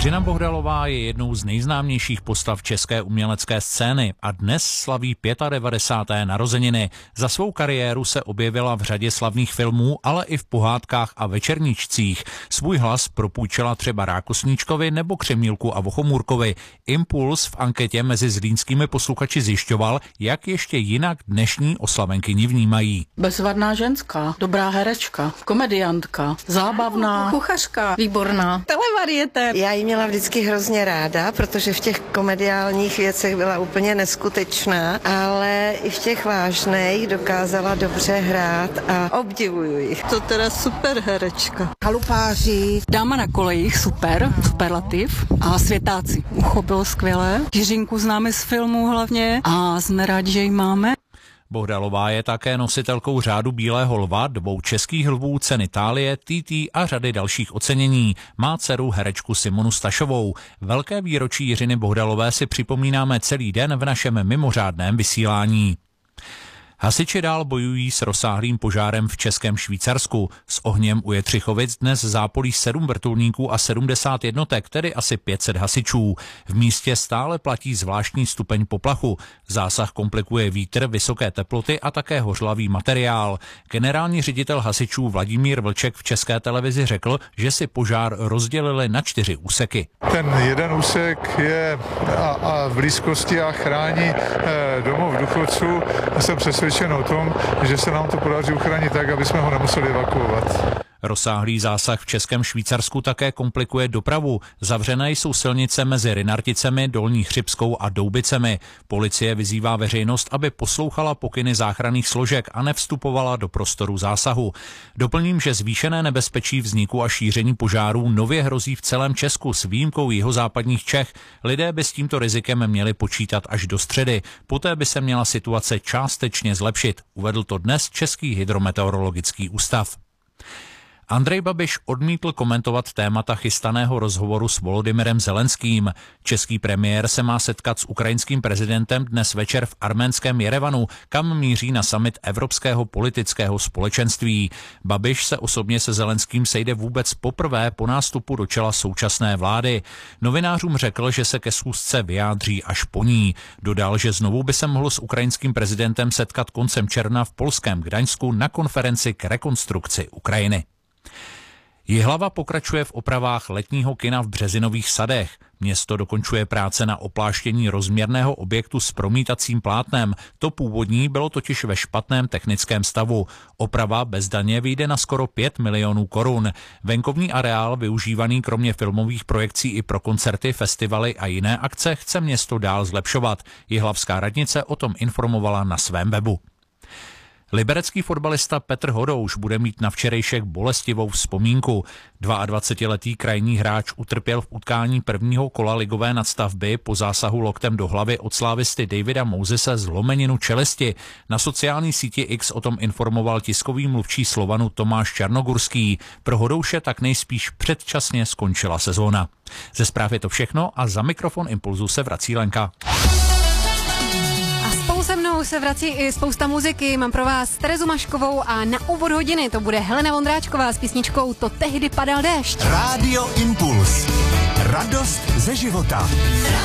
Jiřina Bohdalová je jednou z nejznámějších postav české umělecké scény a dnes slaví 95. narozeniny. Za svou kariéru se objevila v řadě slavných filmů, ale i v pohádkách a večerníčcích. Svůj hlas propůjčila třeba Rákosníčkovi nebo Křemílku a Vochomůrkovi. Impuls v anketě mezi zlínskými posluchači zjišťoval, jak ještě jinak dnešní oslavenkyni vnímají. Bezvadná ženská, dobrá herečka, komediantka, zábavná, kuchařka, výborná, televarieté. Já ji měla vždycky hrozně ráda, protože v těch komediálních věcech byla úplně neskutečná, ale i v těch vážných dokázala dobře hrát a obdivuju ji. To teda super herečka. Halupáři. Dáma na kolejích, super, superlativ. A Světáci, ucho bylo skvělé. Jiřinku známe z filmů hlavně a jsme rádi, že ji máme. Bohdalová je také nositelkou řádu Bílého lva, 2 českých lvů, ceny Thálie, TT a řady dalších ocenění. Má dceru herečku Simonu Stašovou. Velké výročí Jiřiny Bohdalové si připomínáme celý den v našem mimořádném vysílání. Hasiči dál bojují s rozsáhlým požárem v Českém Švýcarsku. S ohněm u Jetřichovic dnes zápolí 7 vrtulníků a 70 jednotek, tedy asi 500 hasičů. V místě stále platí zvláštní stupeň poplachu. Zásah komplikuje vítr, vysoké teploty a také hořlavý materiál. Generální ředitel hasičů Vladimír Vlček v České televizi řekl, že si požár rozdělili na 4 úseky. Ten jeden úsek je v blízkosti a chrání domov důchodců. Jsem přesvědčen o tom, že se nám to podaří uchránit tak, aby jsme ho nemuseli evakuovat. Rozsáhlý zásah v Českém Švýcarsku také komplikuje dopravu. Zavřené jsou silnice mezi Rynarticemi, Dolní Chřibskou a Doubicemi. Policie vyzývá veřejnost, aby poslouchala pokyny záchranných složek a nevstupovala do prostoru zásahu. Doplním, že zvýšené nebezpečí vzniku a šíření požárů nově hrozí v celém Česku s výjimkou jihozápadních Čech. Lidé by s tímto rizikem měli počítat až do středy. Poté by se měla situace částečně zlepšit, uvedl to dnes Český hydrometeorologický ústav. Andrej Babiš odmítl komentovat témata chystaného rozhovoru s Volodymyrem Zelenským. Český premiér se má setkat s ukrajinským prezidentem dnes večer v arménském Jerevanu, kam míří na summit Evropského politického společenství. Babiš se osobně se Zelenským sejde vůbec poprvé po nástupu do čela současné vlády. Novinářům řekl, že se ke schůzce vyjádří až po ní. Dodal, že znovu by se mohl s ukrajinským prezidentem setkat koncem června v polském Gdaňsku na konferenci k rekonstrukci Ukrajiny. Jihlava pokračuje v opravách letního kina v Březinových sadech. Město dokončuje práce na opláštění rozměrného objektu s promítacím plátnem. To původní bylo totiž ve špatném technickém stavu. Oprava bez daně vyjde na skoro 5 milionů korun. Venkovní areál, využívaný kromě filmových projekcí i pro koncerty, festivaly a jiné akce, chce město dál zlepšovat. Jihlavská radnice o tom informovala na svém webu. Liberecký fotbalista Petr Hodouš bude mít na včerejšek bolestivou vzpomínku. 22letý krajní hráč utrpěl v utkání prvního kola ligové nadstavby po zásahu loktem do hlavy od slávisty Davida Mousese zlomeninu čelisti. Na sociální síti X o tom informoval tiskový mluvčí Slovanu Tomáš Černogurský. Pro Hodouše tak nejspíš předčasně skončila sezóna. Ze zpráv je to všechno a za mikrofon Impulzu se vrací Lenka. Se mnou se vrací i spousta muziky. Mám pro vás Terezu Maškovou a na úvod hodiny to bude Helena Vondráčková s písničkou To tehdy padal déšť. Rádio Impuls. Radost ze života.